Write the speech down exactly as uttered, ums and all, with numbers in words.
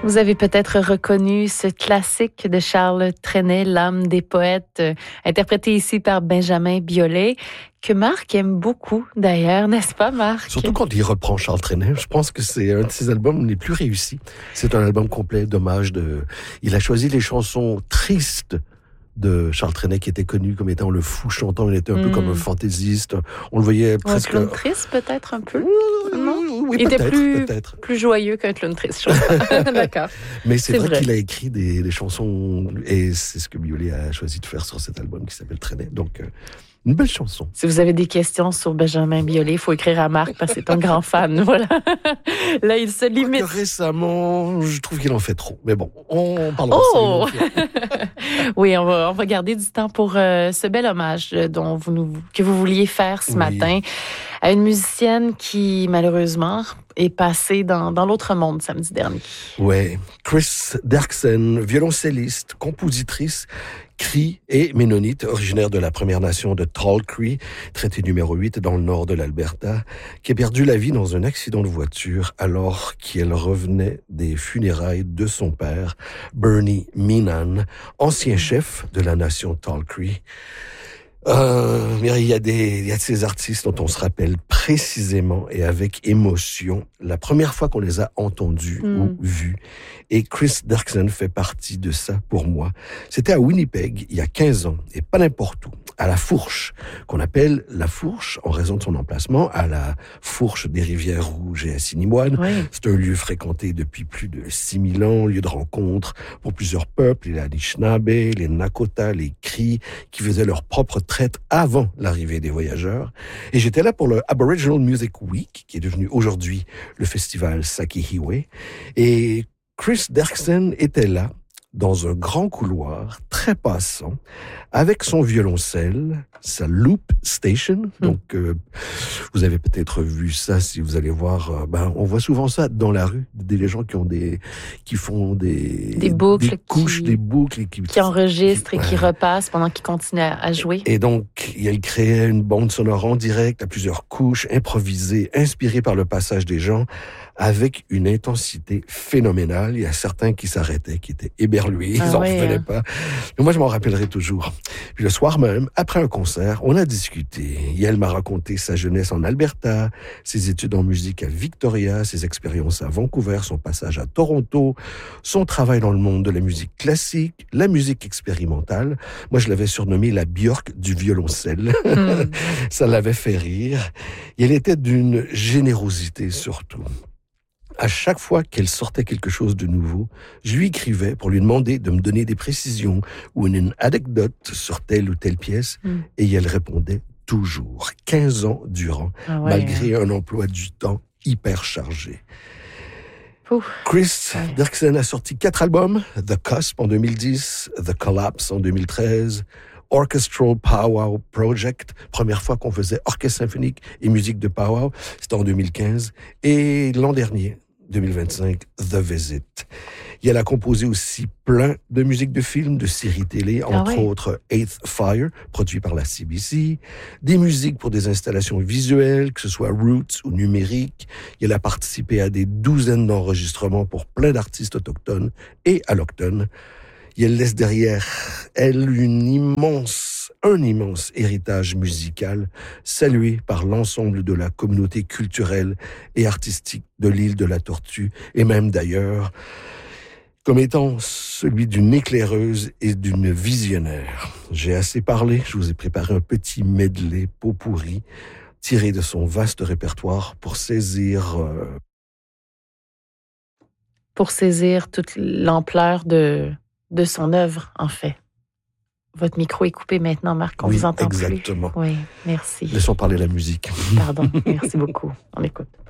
Vous avez peut-être reconnu ce classique de Charles Trenet, L'âme des poètes, euh, interprété ici par Benjamin Biolay, que Marc aime beaucoup d'ailleurs, n'est-ce pas Marc? Surtout quand il reprend Charles Trenet, je pense que c'est un de ses albums les plus réussis. C'est un album complet d'hommage. De... Il a choisi les chansons tristes de Charles Trenet, qui était connu comme étant le fou chantant. Il était un mmh. peu comme un fantaisiste. On le voyait presque... Un clown triste peut-être un peu? Mmh, non oui, il peut-être, était plus, peut-être. plus joyeux qu'un clown triste, je crois. D'accord. Mais c'est, c'est vrai, vrai qu'il a écrit écrit des, des chansons, et c'est ce que Biolay a choisi de faire sur cet album qui s'appelle Trenet. Donc, euh, une belle chanson. Si vous avez des questions sur Benjamin Biolay, il faut écrire à Marc parce que c'est un grand fan. Voilà. Là, il se limite. Récemment, je trouve qu'il en fait trop. Mais bon, on parlera oh! de ça. Oui, on va, on va garder du temps pour euh, ce bel hommage dont vous nous, que vous vouliez faire ce oui. matin à une musicienne qui, malheureusement, est passée dans, dans l'autre monde samedi dernier. Oui, Chris Derksen, violoncelliste, compositrice, Cree et ménonite, originaire de la Première Nation de Tall Cree, traité numéro huit dans le nord de l'Alberta, qui a perdu la vie dans un accident de voiture alors qu'elle revenait des funérailles de son père, Bernie Meenan, ancien chef de la nation Tall Cree. Euh, il y a des, il y a de ces artistes dont on se rappelle précisément et avec émotion la première fois qu'on les a entendus mm. ou vus. Et Chris Derksen fait partie de ça pour moi. C'était à Winnipeg, il y a quinze ans, et pas n'importe où, à la Fourche, qu'on appelle la Fourche, en raison de son emplacement, à la Fourche des Rivières Rouges et Assiniboine. Oui. C'est un lieu fréquenté depuis plus de six mille ans, lieu de rencontre pour plusieurs peuples, les Anishinaabe, les Nakota, les Cris, qui faisaient leur propre traite avant l'arrivée des voyageurs. Et j'étais là pour le Aboriginal Music Week, qui est devenu aujourd'hui le festival Sakihiwe. Et Chris Derksen était là, dans un grand couloir, très passant, avec son violoncelle, sa loop station. Mmh. Donc, euh, vous avez peut-être vu ça si vous allez voir. Euh, ben, on voit souvent ça dans la rue, des gens qui ont des, qui font des, des boucles, des couches, qui, des boucles, et qui, qui enregistrent qui, et qui ouais. repassent pendant qu'ils continuent à jouer. Et donc, il créait une bande sonore en direct à plusieurs couches, improvisée, inspirée par le passage des gens, avec une intensité phénoménale. Il y a certains qui s'arrêtaient, qui étaient éberlués, ah ils n'en ouais, revenaient hein. pas. Mais moi, je m'en rappellerai toujours. Puis le soir même, après un concert, on a discuté. Et elle m'a raconté sa jeunesse en Alberta, ses études en musique à Victoria, ses expériences à Vancouver, son passage à Toronto, son travail dans le monde de la musique classique, la musique expérimentale. Moi, je l'avais surnommée la Björk du violoncelle. Mm. Ça l'avait fait rire. Et elle était d'une générosité surtout. À chaque fois qu'elle sortait quelque chose de nouveau, je lui écrivais pour lui demander de me donner des précisions ou une anecdote sur telle ou telle pièce, mm. et elle répondait toujours, quinze ans durant, ah ouais, malgré hein. un emploi du temps hyper chargé. Ouf. Chris ouais. Derksen a sorti quatre albums, The Cusp en deux mille dix, The Collapse en deux mille treize, Orchestral Powwow Project, première fois qu'on faisait orchestre symphonique et musique de powwow, c'était en deux mille quinze, et l'an dernier, deux mille vingt-cinq, The Visit. Et elle a composé aussi plein de musiques de films, de séries télé, entre ah ouais. autres Eighth Fire, produit par la C B C, des musiques pour des installations visuelles, que ce soit roots ou numériques. Et elle a participé à des douzaines d'enregistrements pour plein d'artistes autochtones et allochtones. Et elle laisse derrière elle une immense, un immense héritage musical salué par l'ensemble de la communauté culturelle et artistique de l'île de la Tortue et même d'ailleurs, comme étant celui d'une éclaireuse et d'une visionnaire. J'ai assez parlé, je vous ai préparé un petit medley pot pourri tiré de son vaste répertoire pour saisir... Euh... Pour saisir toute l'ampleur de... de son œuvre, en fait. Votre micro est coupé maintenant, Marc, on oui, vous entend exactement. plus. Oui, merci. Laissons parler la musique. Pardon, merci beaucoup. On écoute.